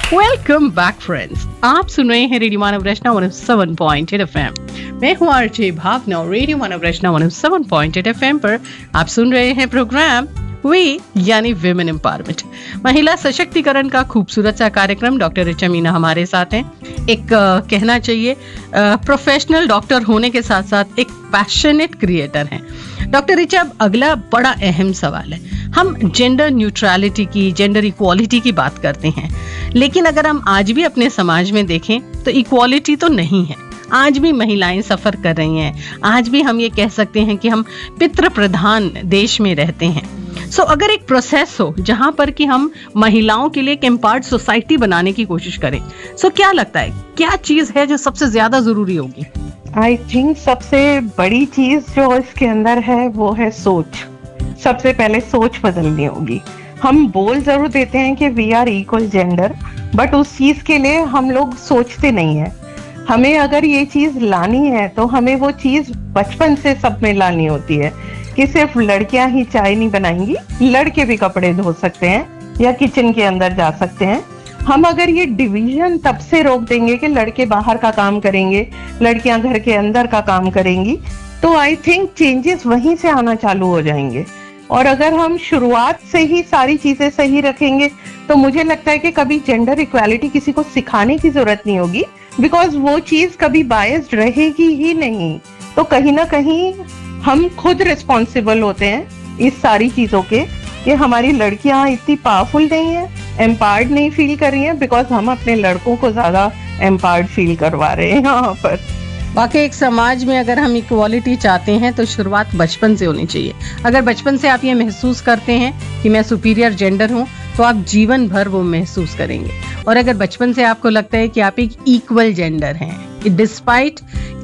Welcome back friends, आप सुन रहे हैं रेडियो मानव रचना 107.8 FM। मैं हूँ आरजे भावना और रेडियो मानव रचना 107.8 FM पर आप सुन रहे हैं प्रोग्राम वी यानी विमेन एम्पावरमेंट, महिला सशक्तिकरण का खूबसूरत सा कार्यक्रम। डॉक्टर ऋचा मीना हमारे साथ हैं। एक कहना चाहिए प्रोफेशनल डॉक्टर होने के साथ साथ एक पैशनेट क्रिएटर हैं। डॉक्टर ऋचा, अब अगला बड़ा अहम सवाल है। हम जेंडर न्यूट्रलिटी की, जेंडर इक्वालिटी की बात करते हैं, लेकिन अगर हम आज भी अपने समाज में देखें तो इक्वालिटी तो नहीं है। आज भी महिलाएं सफर कर रही हैं। आज भी हम ये कह सकते हैं कि हम पितृ प्रधान देश में रहते हैं। अगर एक प्रोसेस हो जहां पर कि हम महिलाओं के लिए एक एम्पावर्ड सोसाइटी बनाने की कोशिश करें, क्या लगता है क्या चीज है जो सबसे ज्यादा जरूरी होगी? आई थिंक सबसे बड़ी चीज जो इसके अंदर है वो है सोच। सबसे पहले सोच बदलनी होगी। हम बोल जरूर देते हैं कि we are equal gender, but उस चीज के लिए हम लोग सोचते नहीं है। हमें अगर ये चीज लानी है तो हमें वो चीज बचपन से सब में लानी होती है कि सिर्फ लड़कियां ही चाय नहीं बनाएंगी, लड़के भी कपड़े धो सकते हैं या किचन के अंदर जा सकते हैं। हम अगर ये डिवीजन तब से रोक देंगे कि लड़के बाहर का काम करेंगे, लड़कियां घर के अंदर का काम करेंगी, तो आई थिंक चेंजेस वहीं से आना चालू हो जाएंगे। और अगर हम शुरुआत से ही सारी चीजें सही रखेंगे तो मुझे लगता है कि कभी जेंडर इक्वालिटी किसी को सिखाने की जरूरत नहीं होगी, बिकॉज वो चीज कभी बायस्ड रहेगी ही नहीं। तो कहीं ना कहीं हम खुद रिस्पॉन्सिबल होते हैं इस सारी चीजों के कि हमारी लड़कियां इतनी पावरफुल नहीं है, एम्पावर्ड नहीं फील कर रही हैं, बिकॉज हम अपने लड़कों को ज्यादा एम्पावर्ड फील करवा रहे हैं यहाँ पर। वाकई एक समाज में अगर हम इक्वालिटी चाहते हैं तो शुरुआत बचपन से होनी चाहिए। अगर बचपन से आप ये महसूस करते हैं कि मैं सुपीरियर जेंडर हूँ तो आप जीवन भर वो महसूस करेंगे। और अगर बचपन से आपको लगता है कि आप एक इक्वल जेंडर हैं, डिस्पाइट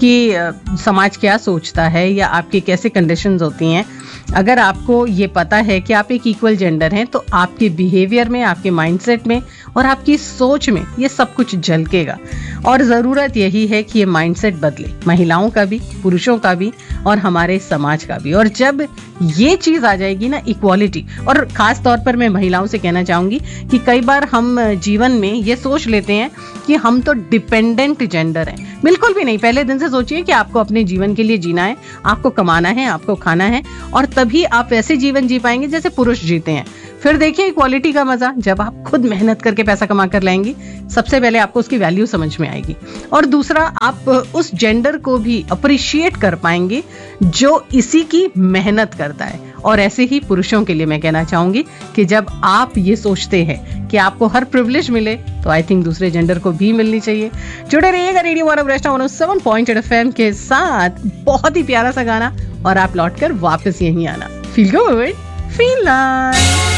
कि समाज क्या सोचता है या आपकी कैसे कंडीशंस होती हैं, अगर आपको ये पता है कि आप एक इक्वल जेंडर हैं तो आपके बिहेवियर में, आपके माइंडसेट में और आपकी सोच में ये सब कुछ झलकेगा। और ज़रूरत यही है कि ये माइंडसेट बदले, महिलाओं का भी, पुरुषों का भी और हमारे समाज का भी। और जब ये चीज़ आ जाएगी ना, इक्वालिटी, और ख़ास तौर पर मैं महिलाओं से कहना चाहूँगी कि कई बार हम जीवन में ये सोच लेते हैं कि हम तो डिपेंडेंट जेंडर हैं। बिल्कुल भी नहीं। पहले दिन से सोचिए कि आपको अपने जीवन के लिए जीना है, आपको कमाना है, आपको खाना है, और तभी आप वैसे जीवन जी पाएंगे जैसे पुरुष जीते हैं। फिर देखिए इक्वालिटी का मजा, जब आप खुद मेहनत करके पैसा कमा कर लाएंगी, सबसे पहले आपको उसकी वैल्यू समझ में आएगी। और दूसरा, आप उस जेंडर को भी अप्रिशिएट कर पाएंगे जो इसी की मेहनत करता है। और ऐसे ही पुरुषों के लिए मैं कहना चाहूंगी कि जब आप ये सोचते हैं कि आपको हर प्रिविलेज मिले तो आई थिंक दूसरे जेंडर को भी मिलनी चाहिए। जुड़े रहिएगा रेडियो मानव रचना 107.8 FM के साथ। बहुत ही प्यारा सा गाना और आप लौटकर वापस यहीं आना। Feel good, feel nice.